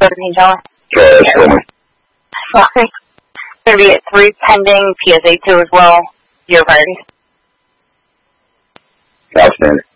$13. Sorry, Sherman. Sorry. Going to be at 3 pending, PSA 2 as well. Your party. Outstanding.